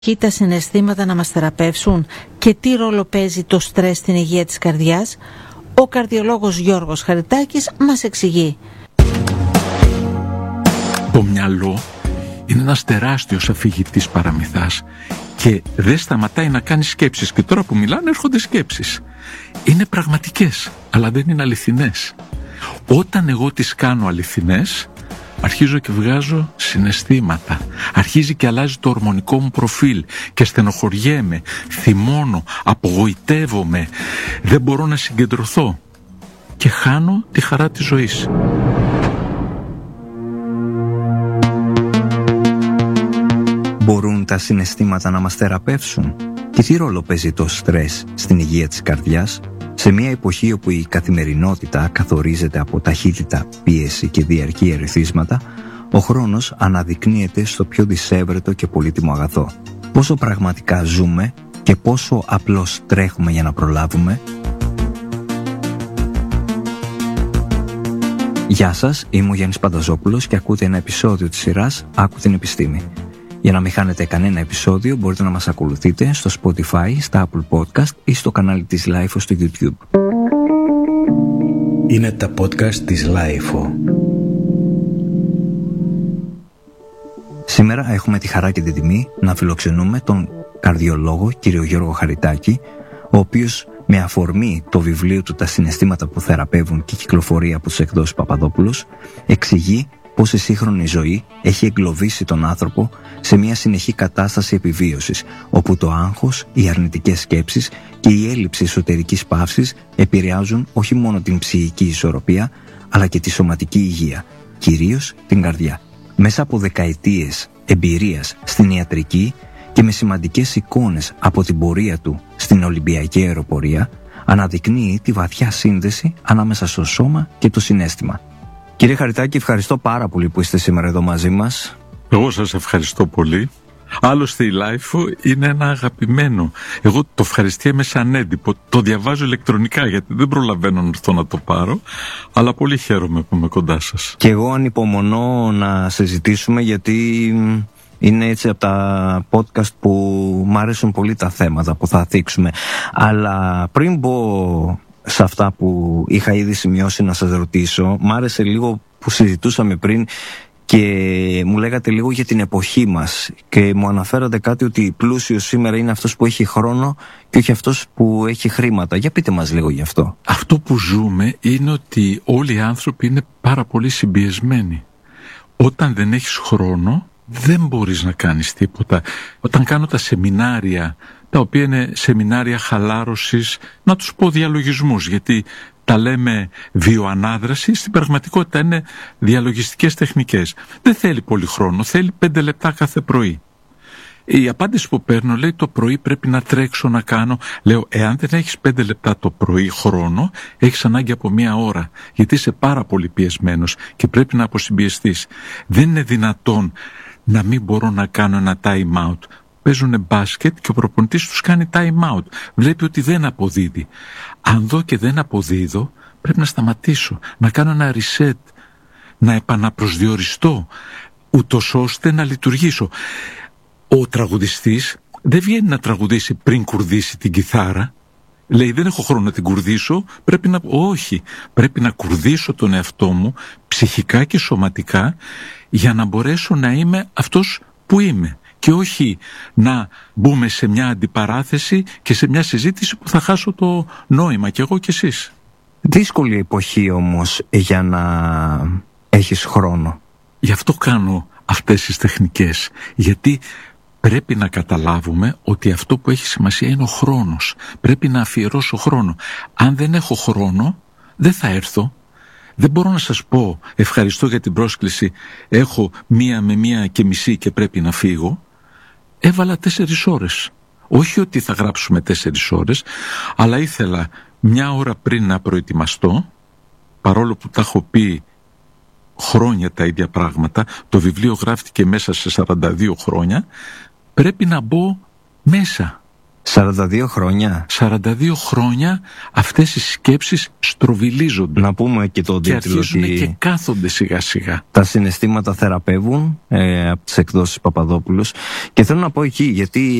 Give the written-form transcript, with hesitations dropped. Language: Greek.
Τα συναισθήματα να μας θεραπεύσουν και τι ρόλο παίζει το στρες στην υγεία της καρδιάς, ο καρδιολόγος Γιώργος Χαριτάκης μας εξηγεί. Το μυαλό είναι ένας τεράστιος αφηγητής παραμυθάς και δεν σταματάει να κάνει σκέψεις, και τώρα που μιλάνε έρχονται σκέψεις. Είναι πραγματικές, αλλά δεν είναι αληθινές. Όταν εγώ τις κάνω αληθινές, αρχίζω και βγάζω συναισθήματα. Αρχίζει και αλλάζει το ορμονικό μου προφίλ και στενοχωριέμαι, θυμώνω, απογοητεύομαι, δεν μπορώ να συγκεντρωθώ και χάνω τη χαρά της ζωής. Μπορούν τα συναισθήματα να μας θεραπεύσουν? Και τι ρόλο παίζει το στρες στην υγεία της καρδιάς? Σε μια εποχή όπου η καθημερινότητα καθορίζεται από ταχύτητα, πίεση και διαρκή ερεθίσματα, ο χρόνος αναδεικνύεται στο πιο δυσέβρετο και πολύτιμο αγαθό. Πόσο πραγματικά ζούμε και πόσο απλώς τρέχουμε για να προλάβουμε? Γεια σας, είμαι ο Γιάννης Πανταζόπουλος και ακούτε ένα επεισόδιο της σειράς «Άκου την επιστήμη». Για να μην χάνετε κανένα επεισόδιο μπορείτε να μας ακολουθείτε στο Spotify, στα Apple Podcast ή στο κανάλι της Lifeo στο YouTube. Είναι τα podcast της Lifeo. Σήμερα έχουμε τη χαρά και την τιμή να φιλοξενούμε τον καρδιολόγο κύριο Γιώργο Χαριτάκη, ο οποίος με αφορμή το βιβλίο του «Τα συναισθήματα που θεραπεύουν» και κυκλοφορεί από τις εκδόσεις Παπαδόπουλος, εξηγεί πως η σύγχρονη ζωή έχει εγκλωβίσει τον άνθρωπο σε μια συνεχή κατάσταση επιβίωσης, όπου το άγχος, οι αρνητικές σκέψεις και η έλλειψη εσωτερικής παύσης επηρεάζουν όχι μόνο την ψυχική ισορροπία, αλλά και τη σωματική υγεία, κυρίως την καρδιά. Μέσα από δεκαετίες εμπειρίας στην ιατρική και με σημαντικές εικόνες από την πορεία του στην Ολυμπιακή αεροπορία, αναδεικνύει τη βαθιά σύνδεση ανάμεσα στο σώμα και το συναίσθημα. Κύριε Χαριτάκη, ευχαριστώ πάρα πολύ που είστε σήμερα εδώ μαζί μας. Εγώ σας ευχαριστώ πολύ. Άλλωστε η Lifeo είναι ένα αγαπημένο. Εγώ το ευχαριστιέμαι σαν έντυπο. Το διαβάζω ηλεκτρονικά γιατί δεν προλαβαίνω να έρθω να το πάρω. Αλλά πολύ χαίρομαι που είμαι κοντά σας. Και εγώ ανυπομονώ να συζητήσουμε, γιατί είναι έτσι από τα podcast που μου αρέσουν πολύ τα θέματα που θα θίξουμε. Αλλά πριν μπω σε αυτά που είχα ήδη σημειώσει να σας ρωτήσω, μ' άρεσε λίγο που συζητούσαμε πριν και μου λέγατε λίγο για την εποχή μας και μου αναφέρατε κάτι, ότι πλούσιος σήμερα είναι αυτός που έχει χρόνο και όχι αυτός που έχει χρήματα. Για πείτε μας λίγο γι' αυτό. Αυτό που ζούμε είναι ότι όλοι οι άνθρωποι είναι πάρα πολύ συμπιεσμένοι. Όταν δεν έχεις χρόνο δεν μπορείς να κάνεις τίποτα. Όταν κάνω τα σεμινάρια, τα οποία είναι σεμινάρια χαλάρωσης, να τους πω διαλογισμούς, γιατί τα λέμε βιοανάδραση, στην πραγματικότητα είναι διαλογιστικές τεχνικές. Δεν θέλει πολύ χρόνο, θέλει 5 λεπτά κάθε πρωί. Η απάντηση που παίρνω λέει: το πρωί πρέπει να τρέξω να κάνω. Λέω: εάν δεν έχεις 5 λεπτά το πρωί χρόνο, έχεις ανάγκη από 1 ώρα, γιατί είσαι πάρα πολύ πιεσμένος και πρέπει να αποσυμπιεστείς. Δεν είναι δυνατόν να μην μπορώ να κάνω ένα time out. Παίζουν μπάσκετ και ο προπονητής τους κάνει time out. Βλέπει ότι δεν αποδίδει. Αν δω και δεν αποδίδω, πρέπει να σταματήσω, να κάνω ένα reset, να επαναπροσδιοριστώ, ούτως ώστε να λειτουργήσω. Ο τραγουδιστής δεν βγαίνει να τραγουδήσει πριν κουρδίσει την κιθάρα. Λέει: δεν έχω χρόνο να την κουρδίσω, όχι, πρέπει να κουρδίσω τον εαυτό μου ψυχικά και σωματικά για να μπορέσω να είμαι αυτός που είμαι. Και όχι να μπούμε σε μια αντιπαράθεση και σε μια συζήτηση που θα χάσω το νόημα κι εγώ κι εσείς. Δύσκολη εποχή όμως για να έχεις χρόνο. Γι' αυτό κάνω αυτές τις τεχνικές. Γιατί πρέπει να καταλάβουμε ότι αυτό που έχει σημασία είναι ο χρόνος. Πρέπει να αφιερώσω χρόνο. Αν δεν έχω χρόνο, δεν θα έρθω. Δεν μπορώ να σας πω ευχαριστώ για την πρόσκληση, έχω 1 με 1,5 και πρέπει να φύγω. Έβαλα 4 ώρες. Όχι ότι θα γράψουμε 4 ώρες, αλλά ήθελα 1 ώρα πριν να προετοιμαστώ, παρόλο που τα έχω πει χρόνια τα ίδια πράγματα. Το βιβλίο γράφτηκε μέσα σε 42 χρόνια. Πρέπει να μπω μέσα. 42 χρόνια. 42 χρόνια αυτές οι σκέψεις στροβιλίζονται. Να πούμε και το και τίτλο αρχίζουν ότι και κάθονται σιγά σιγά. τα συναισθήματα θεραπεύουν από τις εκδόσεις Παπαδόπουλος. Και θέλω να πω εκεί, γιατί